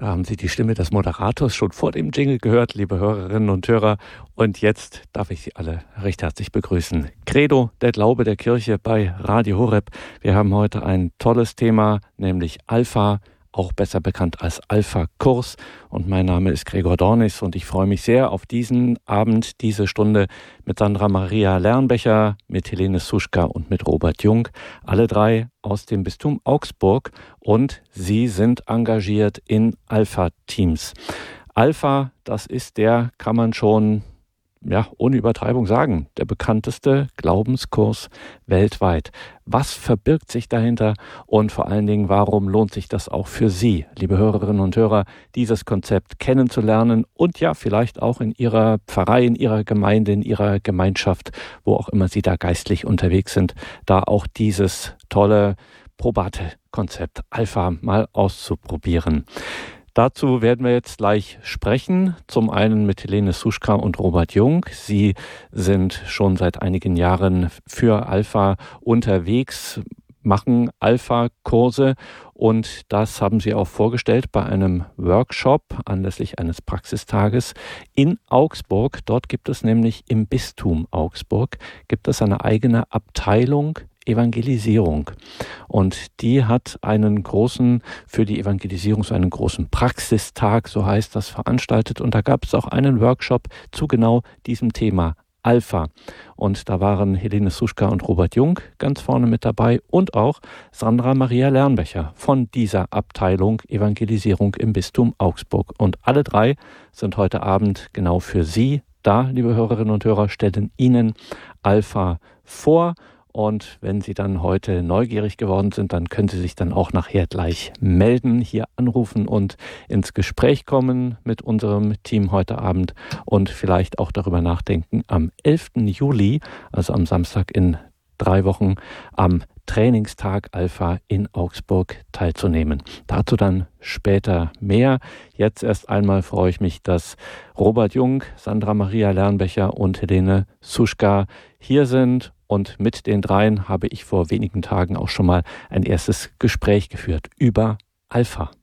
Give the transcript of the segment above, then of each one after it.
Da haben Sie die Stimme des Moderators schon vor dem Jingle gehört, liebe Hörerinnen und Hörer. Und jetzt darf ich Sie alle recht herzlich begrüßen. Credo, der Glaube der Kirche bei Radio Horeb. Wir haben heute ein tolles Thema, nämlich Alpha, auch besser bekannt als Alpha-Kurs. Und mein Name ist Gregor Dornis und ich freue mich sehr auf diesen Abend, diese Stunde mit Sandra Maria Lernbecher, mit Helene Suschka und mit Robert Jung. Alle drei aus dem Bistum Augsburg und sie sind engagiert in Alpha-Teams. Alpha, das ist der, kann man schon ohne Übertreibung sagen, der bekannteste Glaubenskurs weltweit. Was verbirgt sich dahinter und vor allen Dingen, warum lohnt sich das auch für Sie, liebe Hörerinnen und Hörer, dieses Konzept kennenzulernen und ja, vielleicht auch in Ihrer Pfarrei, in Ihrer Gemeinde, in Ihrer Gemeinschaft, wo auch immer Sie da geistlich unterwegs sind, da auch dieses tolle, probate Konzept Alpha mal auszuprobieren. Dazu werden wir jetzt gleich sprechen. Zum einen mit Helene Suschka und Robert Jung. Sie sind schon seit einigen Jahren für Alpha unterwegs, machen Alpha-Kurse und das haben Sie auch vorgestellt bei einem Workshop anlässlich eines Praxistages in Augsburg. Dort gibt es nämlich im Bistum Augsburg gibt es eine eigene Abteilung Evangelisierung. Und die hat für die Evangelisierung so einen großen Praxistag, so heißt das, veranstaltet. Und da gab es auch einen Workshop zu genau diesem Thema Alpha. Und da waren Helene Suschka und Robert Jung ganz vorne mit dabei und auch Sandra Maria Lernbecher von dieser Abteilung Evangelisierung im Bistum Augsburg. Und alle drei sind heute Abend genau für Sie da, liebe Hörerinnen und Hörer, stellen Ihnen Alpha vor. Und wenn Sie dann heute neugierig geworden sind, dann können Sie sich dann auch nachher gleich melden, hier anrufen und ins Gespräch kommen mit unserem Team heute Abend und vielleicht auch darüber nachdenken, am 11. Juli, also am Samstag in 3 Wochen, am Trainingstag Alpha in Augsburg teilzunehmen. Dazu dann später mehr. Jetzt erst einmal freue ich mich, dass Robert Jung, Sandra Maria Lernbecher und Helene Suschka hier sind. Und mit den dreien habe ich vor wenigen Tagen auch schon mal ein erstes Gespräch geführt über Alpha.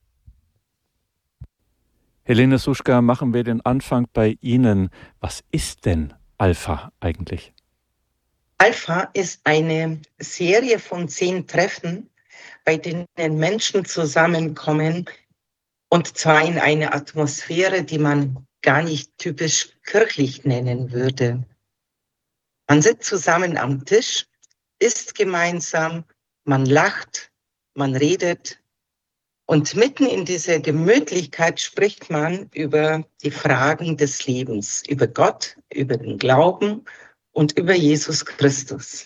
Helene Suschka, machen wir den Anfang bei Ihnen. Was ist denn Alpha eigentlich? Alpha ist eine Serie von 10 Treffen, bei denen Menschen zusammenkommen, und zwar in einer Atmosphäre, die man gar nicht typisch kirchlich nennen würde. Man sitzt zusammen am Tisch, isst gemeinsam, man lacht, man redet und mitten in dieser Gemütlichkeit spricht man über die Fragen des Lebens, über Gott, über den Glauben und über Jesus Christus.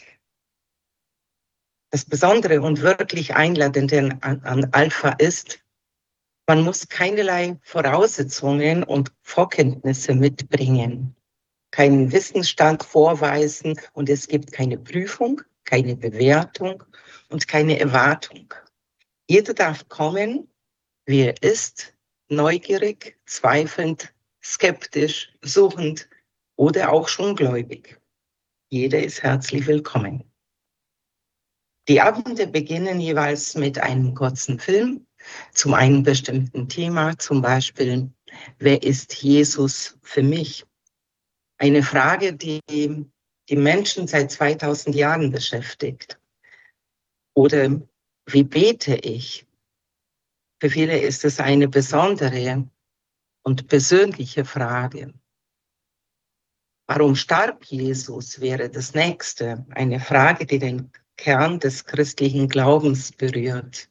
Das Besondere und wirklich Einladende an Alpha ist, man muss keinerlei Voraussetzungen und Vorkenntnisse mitbringen, keinen Wissensstand vorweisen und es gibt keine Prüfung, keine Bewertung und keine Erwartung. Jeder darf kommen, wie er ist, neugierig, zweifelnd, skeptisch, suchend oder auch schon gläubig. Jeder ist herzlich willkommen. Die Abende beginnen jeweils mit einem kurzen Film zu einem bestimmten Thema, zum Beispiel, wer ist Jesus für mich? Eine Frage, die die Menschen seit 2000 Jahren beschäftigt. Oder wie bete ich? Für viele ist es eine besondere und persönliche Frage. Warum starb Jesus, wäre das nächste. Eine Frage, die den Kern des christlichen Glaubens berührt.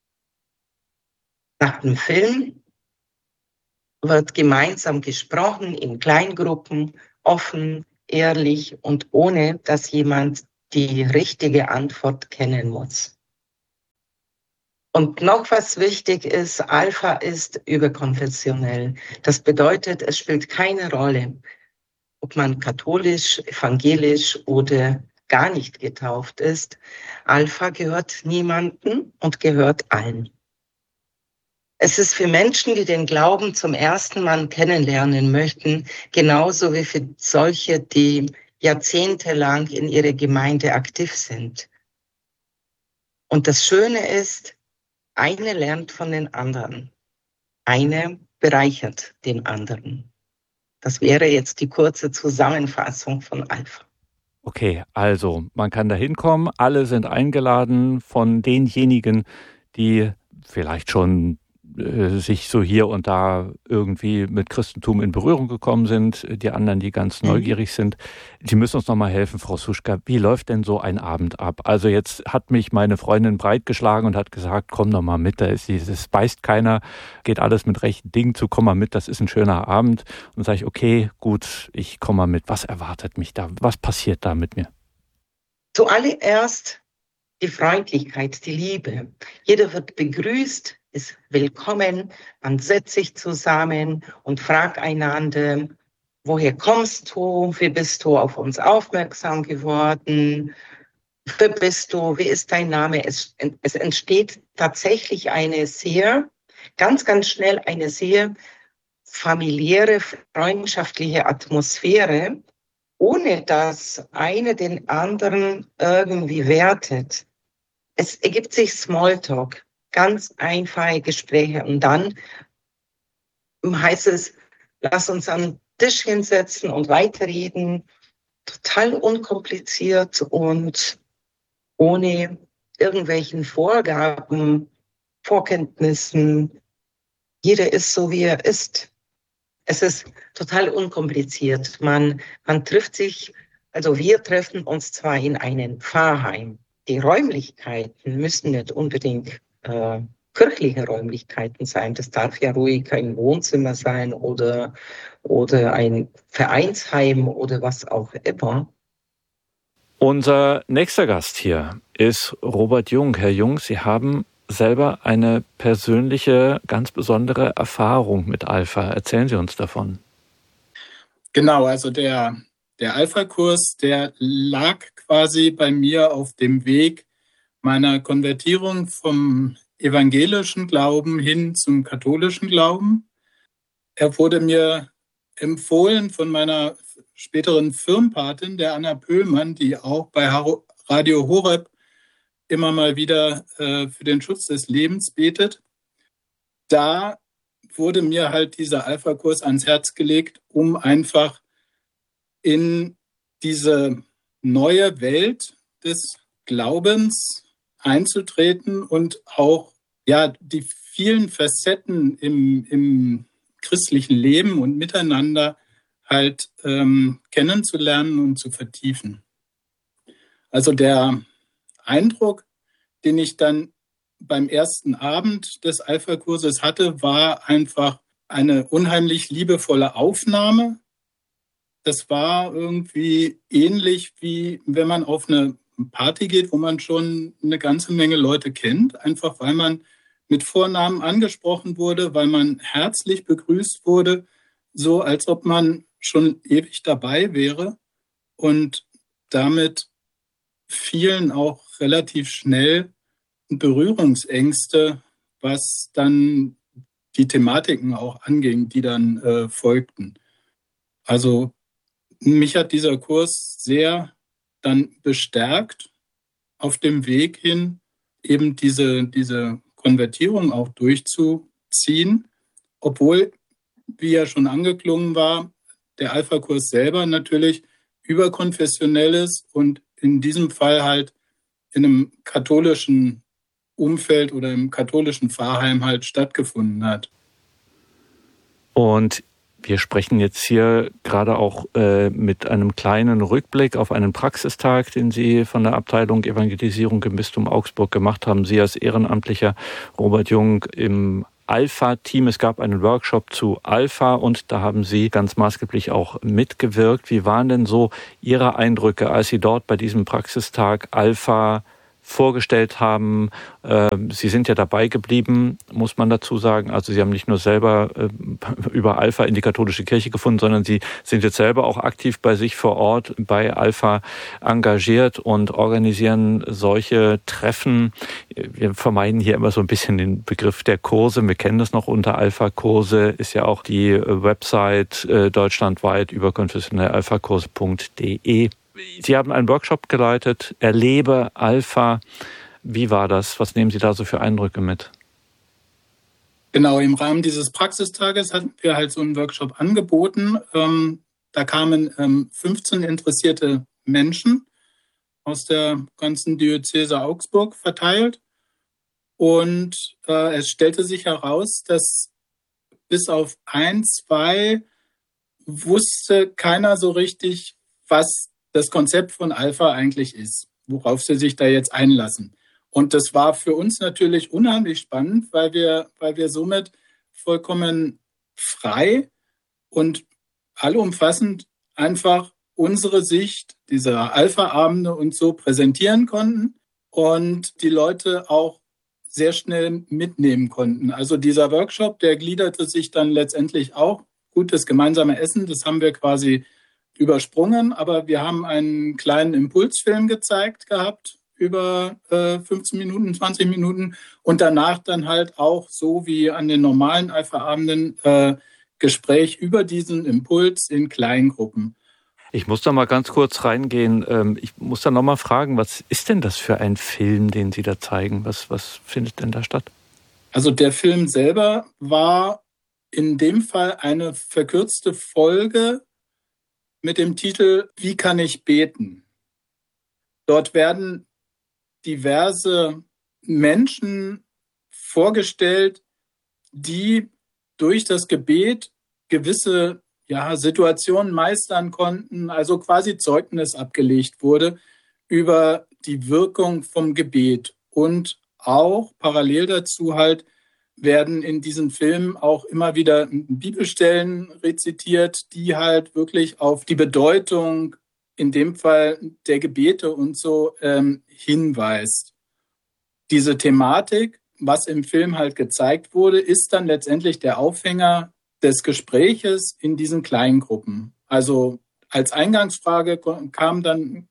Nach dem Film wird gemeinsam gesprochen in Kleingruppen, offen, ehrlich und ohne, dass jemand die richtige Antwort kennen muss. Und noch was wichtig ist, Alpha ist überkonfessionell. Das bedeutet, es spielt keine Rolle, ob man katholisch, evangelisch oder gar nicht getauft ist. Alpha gehört niemandem und gehört allen. Es ist für Menschen, die den Glauben zum ersten Mal kennenlernen möchten, genauso wie für solche, die jahrzehntelang in ihrer Gemeinde aktiv sind. Und das Schöne ist, eine lernt von den anderen. Eine bereichert den anderen. Das wäre jetzt die kurze Zusammenfassung von Alpha. Okay, also man kann da hinkommen, alle sind eingeladen von denjenigen, die vielleicht schon sich so hier und da irgendwie mit Christentum in Berührung gekommen sind, die anderen, die ganz neugierig sind. Sie müssen uns noch mal helfen, Frau Suschka, wie läuft denn so ein Abend ab? Also jetzt hat mich meine Freundin breitgeschlagen und hat gesagt, komm doch mal mit, das beißt keiner, geht alles mit rechten Dingen zu, komm mal mit, das ist ein schöner Abend. Und dann sage ich, okay, gut, ich komme mal mit, was erwartet mich da, was passiert da mit mir? Zuallererst die Freundlichkeit, die Liebe. Jeder wird begrüßt, ist willkommen, man setzt sich zusammen und fragt einander, woher kommst du, wie bist du auf uns aufmerksam geworden, wer bist du, wie ist dein Name. Es entsteht tatsächlich ganz schnell eine sehr familiäre, freundschaftliche Atmosphäre, ohne dass einer den anderen irgendwie wertet. Es ergibt sich Smalltalk, ganz einfache Gespräche und dann heißt es, lass uns am Tisch hinsetzen und weiterreden, total unkompliziert und ohne irgendwelchen Vorgaben, Vorkenntnissen. Jeder ist so, wie er ist. Es ist total unkompliziert. Man trifft sich, also wir treffen uns zwar in einem Pfarrheim. Die Räumlichkeiten müssen nicht unbedingt kirchliche Räumlichkeiten sein. Das darf ja ruhig ein Wohnzimmer sein oder ein Vereinsheim oder was auch immer. Unser nächster Gast hier ist Robert Jung. Herr Jung, Sie haben selber eine persönliche, ganz besondere Erfahrung mit Alpha. Erzählen Sie uns davon. Genau, also der Alpha-Kurs, der lag quasi bei mir auf dem Weg meiner Konvertierung vom evangelischen Glauben hin zum katholischen Glauben. Er wurde mir empfohlen von meiner späteren Firmenpatin, der Anna Pöhlmann, die auch bei Radio Horeb immer mal wieder für den Schutz des Lebens betet. Da wurde mir halt dieser Alpha-Kurs ans Herz gelegt, um einfach in diese neue Welt des Glaubens einzutreten und auch die vielen Facetten im christlichen Leben und Miteinander halt kennenzulernen und zu vertiefen. Also der Eindruck, den ich dann beim ersten Abend des Alpha-Kurses hatte, war einfach eine unheimlich liebevolle Aufnahme. Das war irgendwie ähnlich, wie wenn man auf eine Party geht, wo man schon eine ganze Menge Leute kennt, einfach weil man mit Vornamen angesprochen wurde, weil man herzlich begrüßt wurde, so als ob man schon ewig dabei wäre. Und damit fielen auch relativ schnell Berührungsängste, was dann die Thematiken auch anging, die dann folgten. Also mich hat dieser Kurs sehr dann bestärkt auf dem Weg hin, eben diese Konvertierung auch durchzuziehen, obwohl, wie ja schon angeklungen war, der Alpha-Kurs selber natürlich überkonfessionell ist und in diesem Fall halt in einem katholischen Umfeld oder im katholischen Pfarrheim halt stattgefunden hat. Und wir sprechen jetzt hier gerade auch mit einem kleinen Rückblick auf einen Praxistag, den Sie von der Abteilung Evangelisierung im Bistum Augsburg gemacht haben. Sie als Ehrenamtlicher Robert Jung im Alpha-Team. Es gab einen Workshop zu Alpha und da haben Sie ganz maßgeblich auch mitgewirkt. Wie waren denn so Ihre Eindrücke, als Sie dort bei diesem Praxistag Alpha vorgestellt haben? Sie sind ja dabei geblieben, muss man dazu sagen. Also Sie haben nicht nur selber über Alpha in die katholische Kirche gefunden, sondern Sie sind jetzt selber auch aktiv bei sich vor Ort bei Alpha engagiert und organisieren solche Treffen. Wir vermeiden hier immer so ein bisschen den Begriff der Kurse. Wir kennen das noch unter Alpha-Kurse, ist ja auch die Website deutschlandweit überkonfessionellalphakurse.de. Sie haben einen Workshop geleitet, Erlebe Alpha. Wie war das? Was nehmen Sie da so für Eindrücke mit? Genau, im Rahmen dieses Praxistages hatten wir halt so einen Workshop angeboten. Da kamen 15 interessierte Menschen aus der ganzen Diözese Augsburg verteilt. Und es stellte sich heraus, dass bis auf 1, 2 wusste keiner so richtig, was das Konzept von Alpha eigentlich ist, worauf sie sich da jetzt einlassen. Und das war für uns natürlich unheimlich spannend, weil wir somit vollkommen frei und allumfassend einfach unsere Sicht dieser Alpha-Abende und so präsentieren konnten und die Leute auch sehr schnell mitnehmen konnten. Also dieser Workshop, der gliederte sich dann letztendlich auch, gut, das gemeinsame Essen, das haben wir quasi übersprungen, aber wir haben einen kleinen Impulsfilm gezeigt gehabt, über 15 Minuten, 20 Minuten und danach dann halt auch so wie an den normalen Alpha-Abenden Gespräch über diesen Impuls in Kleingruppen. Ich muss da mal ganz kurz reingehen. Ich muss da nochmal fragen, was ist denn das für ein Film, den Sie da zeigen? Was findet denn da statt? Also der Film selber war in dem Fall eine verkürzte Folge mit dem Titel Wie kann ich beten? Dort werden diverse Menschen vorgestellt, die durch das Gebet gewisse Situationen meistern konnten, also quasi Zeugnis abgelegt wurde über die Wirkung vom Gebet. Und auch parallel dazu halt werden in diesen Filmen auch immer wieder Bibelstellen rezitiert, die halt wirklich auf die Bedeutung in dem Fall der Gebete und so hinweist. Diese Thematik, was im Film halt gezeigt wurde, ist dann letztendlich der Aufhänger des Gespräches in diesen Kleingruppen. Also als Eingangsfrage kann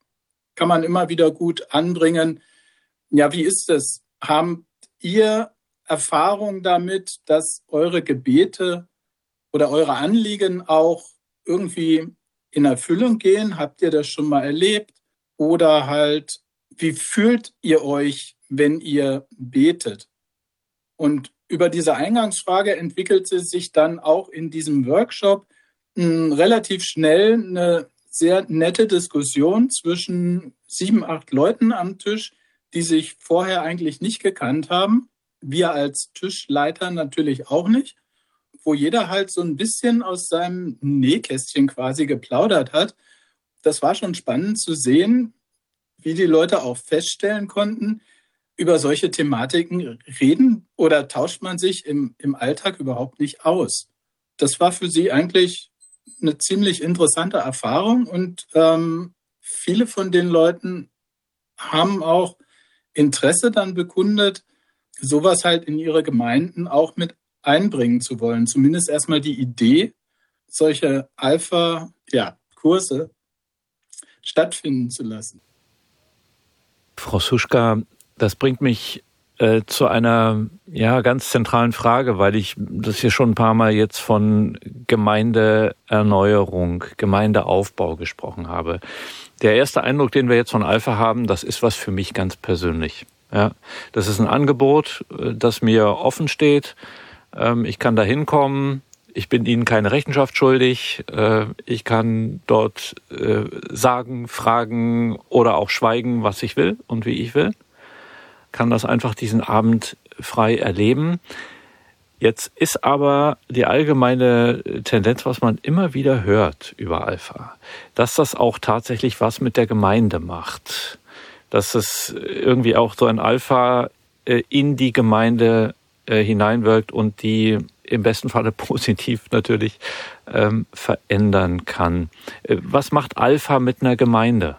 man immer wieder gut anbringen, ja, wie ist es? Habt ihr Erfahrung damit, dass eure Gebete oder eure Anliegen auch irgendwie in Erfüllung gehen? Habt ihr das schon mal erlebt? Oder halt, wie fühlt ihr euch, wenn ihr betet? Und über diese Eingangsfrage entwickelte sich dann auch in diesem Workshop relativ schnell eine sehr nette Diskussion zwischen 7, 8 Leuten am Tisch, die sich vorher eigentlich nicht gekannt haben. Wir als Tischleiter natürlich auch nicht, wo jeder halt so ein bisschen aus seinem Nähkästchen quasi geplaudert hat. Das war schon spannend zu sehen, wie die Leute auch feststellen konnten, über solche Thematiken reden oder tauscht man sich im Alltag überhaupt nicht aus. Das war für sie eigentlich eine ziemlich interessante Erfahrung und viele von den Leuten haben auch Interesse dann bekundet, sowas halt in ihre Gemeinden auch mit einbringen zu wollen. Zumindest erstmal die Idee, solche Alpha-Kurse stattfinden zu lassen. Frau Suschka, das bringt mich zu einer ganz zentralen Frage, weil ich das hier schon ein paar Mal jetzt von Gemeindeerneuerung, Gemeindeaufbau gesprochen habe. Der erste Eindruck, den wir jetzt von Alpha haben, das ist was für mich ganz persönlich. Ja, das ist ein Angebot, das mir offen steht. Ich kann da hinkommen. Ich bin Ihnen keine Rechenschaft schuldig. Ich kann dort sagen, fragen oder auch schweigen, was ich will und wie ich will. Kann das einfach diesen Abend frei erleben. Jetzt ist aber die allgemeine Tendenz, was man immer wieder hört über Alpha, dass das auch tatsächlich was mit der Gemeinde macht. Dass es irgendwie auch so ein Alpha in die Gemeinde hineinwirkt und die im besten Falle positiv natürlich verändern kann. Was macht Alpha mit einer Gemeinde?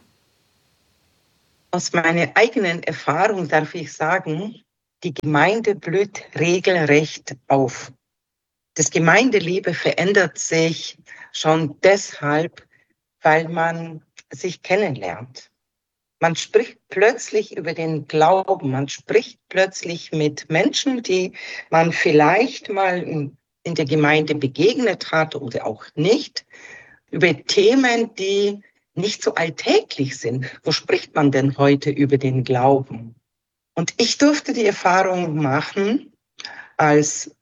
Aus meiner eigenen Erfahrung darf ich sagen, die Gemeinde blüht regelrecht auf. Das Gemeindeleben verändert sich schon deshalb, weil man sich kennenlernt. Man spricht plötzlich über den Glauben, man spricht plötzlich mit Menschen, die man vielleicht mal in der Gemeinde begegnet hat oder auch nicht, über Themen, die nicht so alltäglich sind. Wo spricht man denn heute über den Glauben? Und ich durfte die Erfahrung machen, als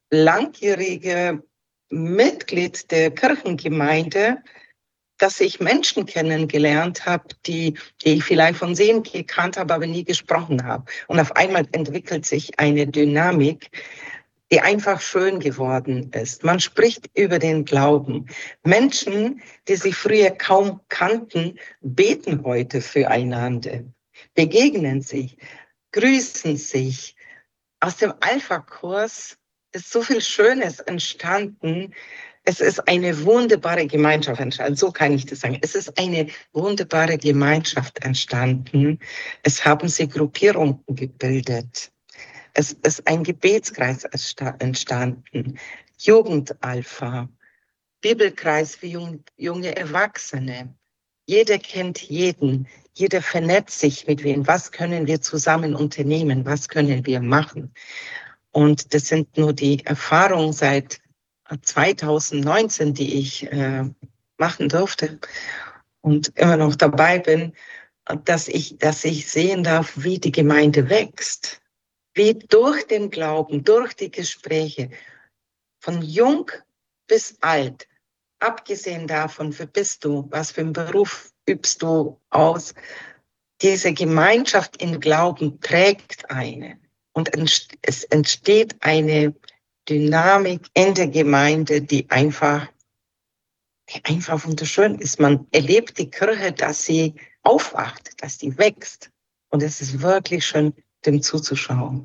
langjährige Mitglied der Kirchengemeinde, dass ich Menschen kennengelernt habe, die ich vielleicht von Sehen gekannt habe, aber nie gesprochen habe. Und auf einmal entwickelt sich eine Dynamik, die einfach schön geworden ist. Man spricht über den Glauben. Menschen, die sich früher kaum kannten, beten heute füreinander, begegnen sich, grüßen sich. Aus dem Alpha-Kurs ist so viel Schönes entstanden. Es ist eine wunderbare Gemeinschaft entstanden. So kann ich das sagen. Es ist eine wunderbare Gemeinschaft entstanden. Es haben sich Gruppierungen gebildet. Es ist ein Gebetskreis entstanden. Jugendalpha, Bibelkreis für junge Erwachsene. Jeder kennt jeden. Jeder vernetzt sich mit wem. Was können wir zusammen unternehmen? Was können wir machen? Und das sind nur die Erfahrungen seit 2019, die ich machen durfte und immer noch dabei bin, dass ich sehen darf, wie die Gemeinde wächst. Wie durch den Glauben, durch die Gespräche, von jung bis alt, abgesehen davon, wer bist du, was für einen Beruf übst du aus, diese Gemeinschaft im Glauben trägt einen. Und es entsteht eine Dynamik in der Gemeinde, die einfach wunderschön ist. Man erlebt die Kirche, dass sie aufwacht, dass sie wächst. Und es ist wirklich schön, dem zuzuschauen.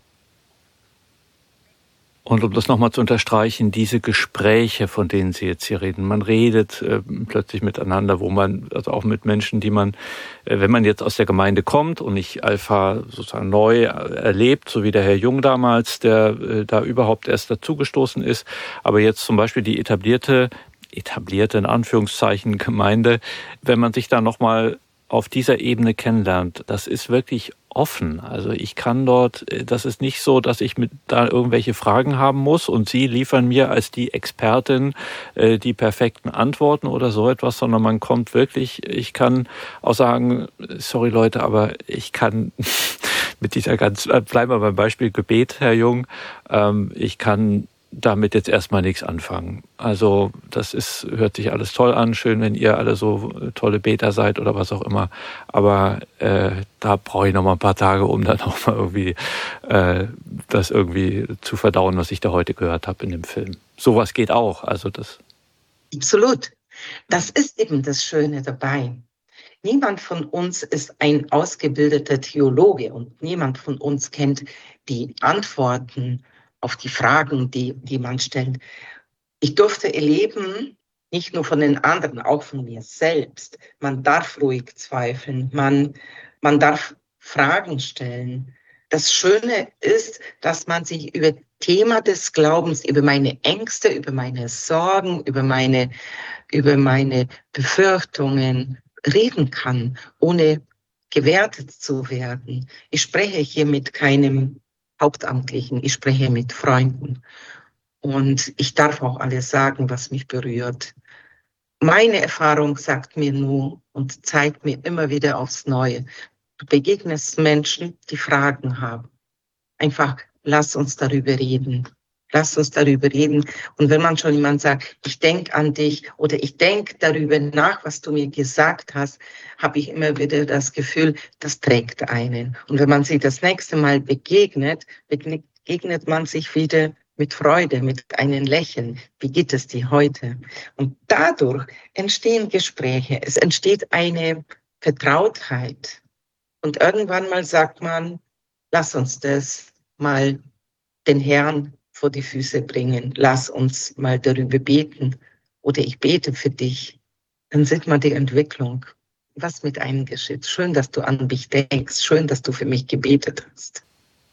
Und um das nochmal zu unterstreichen, diese Gespräche, von denen Sie jetzt hier reden, man redet plötzlich miteinander, wo man, also auch mit Menschen, die man, wenn man jetzt aus der Gemeinde kommt und nicht Alpha sozusagen neu erlebt, so wie der Herr Jung damals, der da überhaupt erst dazugestoßen ist, aber jetzt zum Beispiel die etablierte in Anführungszeichen Gemeinde, wenn man sich da nochmal auf dieser Ebene kennenlernt, das ist wirklich offen. Also ich kann dort, das ist nicht so, dass ich da irgendwelche Fragen haben muss und Sie liefern mir als die Expertin die perfekten Antworten oder so etwas, sondern man kommt wirklich, ich kann auch sagen, sorry Leute, aber ich kann mit dieser bleiben wir beim Beispiel Gebet, Herr Jung, ich kann damit jetzt erstmal nichts anfangen. Also hört sich alles toll an, schön, wenn ihr alle so tolle Beter seid oder was auch immer. Aber da brauche ich noch mal ein paar Tage, um dann auch mal irgendwie das irgendwie zu verdauen, was ich da heute gehört habe in dem Film. Sowas geht auch. Also das. Absolut. Das ist eben das Schöne dabei. Niemand von uns ist ein ausgebildeter Theologe und niemand von uns kennt die Antworten auf die Fragen, die man stellt. Ich durfte erleben, nicht nur von den anderen, auch von mir selbst. Man darf ruhig zweifeln, man darf Fragen stellen. Das Schöne ist, dass man sich über Thema des Glaubens, über meine Ängste, über meine Sorgen, über meine Befürchtungen reden kann, ohne gewertet zu werden. Ich spreche hier mit keinem Hauptamtlichen, ich spreche mit Freunden. Und ich darf auch alles sagen, was mich berührt. Meine Erfahrung sagt mir nur und zeigt mir immer wieder aufs Neue. Du begegnest Menschen, die Fragen haben. Einfach, lass uns darüber reden. Lass uns darüber reden. Und wenn man schon jemand sagt, ich denke an dich oder ich denke darüber nach, was du mir gesagt hast, habe ich immer wieder das Gefühl, das trägt einen. Und wenn man sich das nächste Mal begegnet man sich wieder mit Freude, mit einem Lächeln. Wie geht es dir heute? Und dadurch entstehen Gespräche. Es entsteht eine Vertrautheit. Und irgendwann mal sagt man, lass uns das mal den Herrn vor die Füße bringen. Lass uns mal darüber beten. Oder ich bete für dich. Dann sieht man die Entwicklung. Was mit einem geschieht. Schön, dass du an mich denkst. Schön, dass du für mich gebetet hast.